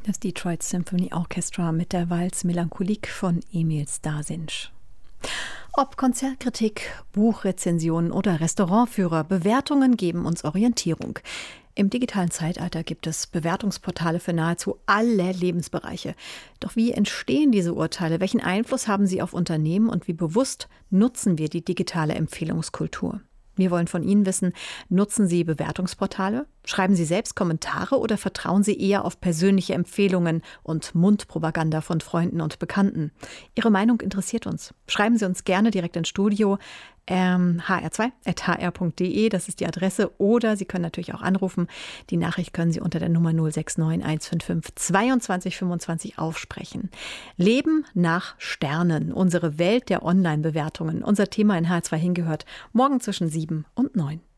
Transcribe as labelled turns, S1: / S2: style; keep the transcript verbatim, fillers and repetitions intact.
S1: Das Detroit Symphony Orchestra mit der Valse Melancholique von Emil Starsinsch. Ob Konzertkritik, Buchrezensionen oder Restaurantführer, Bewertungen geben uns Orientierung. Im digitalen Zeitalter gibt es Bewertungsportale für nahezu alle Lebensbereiche. Doch wie entstehen diese Urteile? Welchen Einfluss haben sie auf Unternehmen und wie bewusst nutzen wir die digitale Empfehlungskultur? Wir wollen von Ihnen wissen, nutzen Sie Bewertungsportale? Schreiben Sie selbst Kommentare oder vertrauen Sie eher auf persönliche Empfehlungen und Mundpropaganda von Freunden und Bekannten? Ihre Meinung interessiert uns. Schreiben Sie uns gerne direkt ins Studio. Ähm, h r zwei at h r punkt d e, das ist die Adresse. Oder Sie können natürlich auch anrufen. Die Nachricht können Sie unter der Nummer null sechs neun eins fünf fünf zweiundzwanzig fünfundzwanzig aufsprechen. Leben nach Sternen, unsere Welt der Online-Bewertungen. Unser Thema in H R zwei hingehört, morgen zwischen sieben und neun.